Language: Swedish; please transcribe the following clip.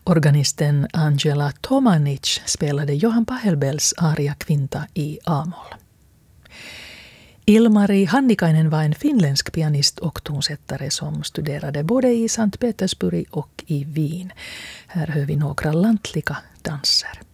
Organisten Angela Tomanic spelade Johann Pachelbels aria Kvinta i A-moll. Ilmari Hannikainen var en finländsk pianist och tonsättare som studerade både i Sankt Petersburg och i Wien. Här hör vi några lantliga danser.